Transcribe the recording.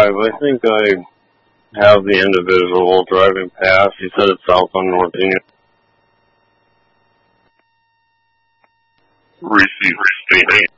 5. I think I have the individual driving past. He said it's south on North Union. Receive.